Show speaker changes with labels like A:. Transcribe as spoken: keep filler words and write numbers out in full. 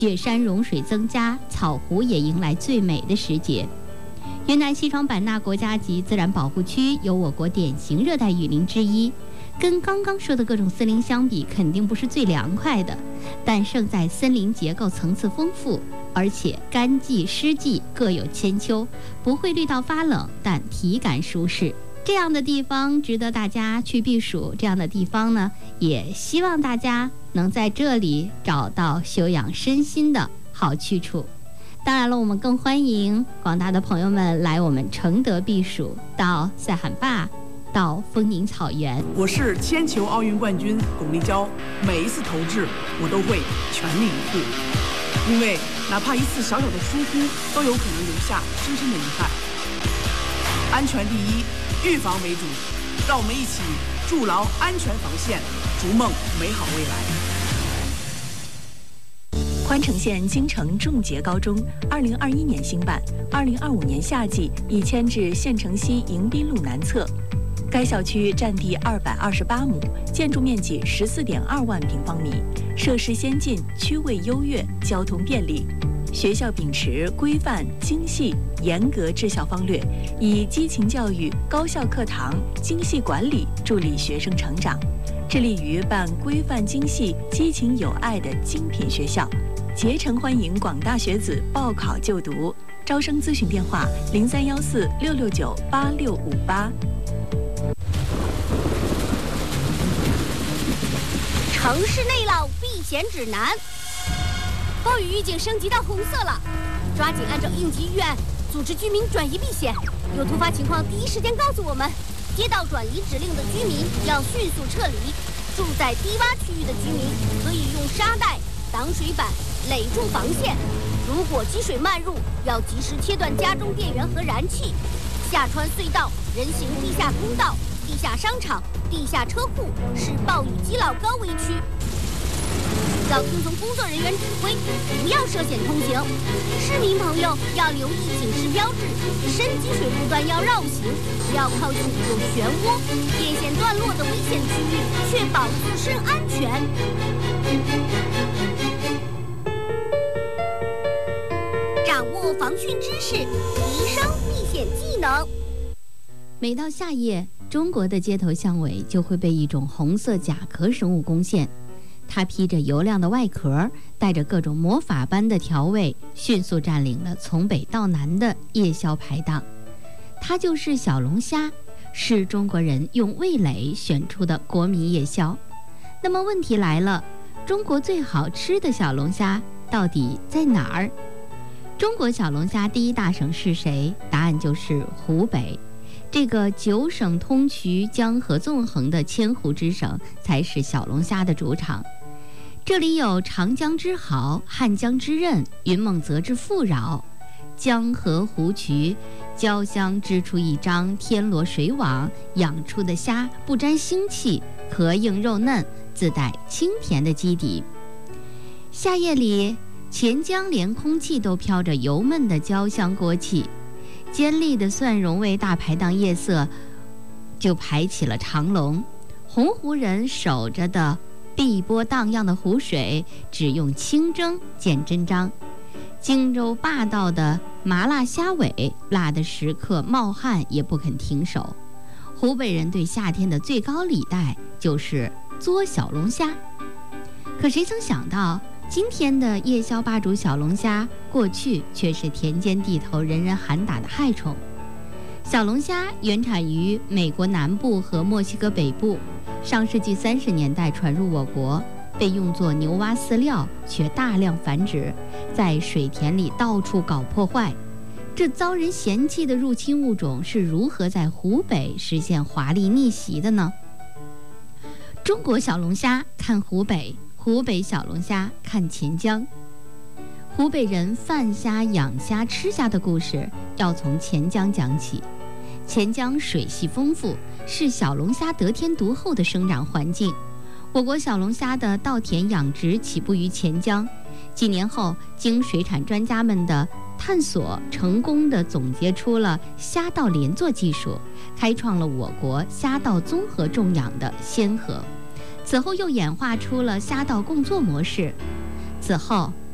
A: 雪山融水增加，草湖也迎来最美的时节。云南西双版纳国家级自然保护区有我国典型热带雨林之一，跟刚刚说的各种森林相比，肯定不是最凉快的，但胜在森林结构层次丰富，而且干季湿季各有千秋，不会绿到发冷，但体感舒适。这样的地方值得大家去避暑，这样的地方呢，也希望大家能在这里找到休养身心的好去处。当然了，我们更欢迎广大的朋友们来我们承德避暑，到塞罕坝，到丰宁草原。
B: 我是铅球奥运冠军巩立姣，每一次投掷我都会全力以赴，因为哪怕一次小小的疏忽，都有可能留下深深的遗憾。安全第一，预防为主，让我们一起筑牢安全防线，逐梦美好未来。
C: 宽城县京城重捷高中二零二一年兴办，二零二五年夏季已迁至县城西迎宾路南侧。该校区占地二百二十八亩，建筑面积十四点二万平方米，设施先进，区位优越，交通便利。学校秉持规范、精细、严格治校方略，以激情教育、高效课堂、精细管理助力学生成长，致力于办规范精细、激情有爱的精品学校。竭诚欢迎广大学子报考就读，招生咨询电话零三幺四六六九八六五八。
D: 城市内涝避险指南，暴雨预警升级到红色了，抓紧按照应急预案组织居民转移避险，有突发情况第一时间告诉我们。接到转移指令的居民要迅速撤离，住在低洼区域的居民可以用沙袋、挡水板垒住防线，如果积水漫入，要及时切断家中电源和燃气。下穿隧道、人行地下通道、地下商场、地下车库是暴雨积涝高危区，要听从工作人员指挥，不要涉险通行。市民朋友要留意警示标志，深积水路段要绕行，不要靠近有漩涡、电线断落的危险区域，确保自身安全。掌握防汛知识，提升避险技能。
A: 每到夏夜，中国的街头巷尾就会被一种红色甲壳生物攻陷。它披着油亮的外壳，带着各种魔法般的调味，迅速占领了从北到南的夜宵排档。它就是小龙虾，是中国人用味蕾选出的国民夜宵。那么问题来了，中国最好吃的小龙虾到底在哪儿？中国小龙虾第一大省是谁？答案就是湖北。这个九省通衢、江河纵横的千湖之省，才是小龙虾的主场。这里有长江之好、汉江之韧、云梦泽之富饶，江河湖渠交相织出一张天罗水网，养出的虾不沾腥气，壳硬肉嫩，自带清甜的基底。夏夜里，钱江连空气都飘着油焖的焦香锅气，尖利的蒜蓉味大排档夜色就排起了长龙。洪湖人守着的碧波荡漾的湖水，只用清蒸见真章。荆州霸道的麻辣虾尾，辣得食客冒汗也不肯停手。湖北人对夏天的最高礼待就是嘬小龙虾。可谁曾想到，今天的夜宵吧主小龙虾，过去却是田间地头人人喊打的害虫。小龙虾原产于美国南部和墨西哥北部，上世纪三十年代传入我国，被用作牛蛙饲料，却大量繁殖，在水田里到处搞破坏。这遭人嫌弃的入侵物种是如何在湖北实现华丽逆袭的呢？中国小龙虾看湖北，湖北小龙虾看钱江。湖北人贩虾、养虾、吃虾的故事要从钱江讲起。钱江水系丰富，是小龙虾得天独厚的生长环境。我国小龙虾的稻田养殖起步于钱江，几年后，经水产专家们的探索，成功地总结出了虾稻连作技术，开创了我国虾稻综合种养的先河。此后又演化出了虾稻共作模式。此后，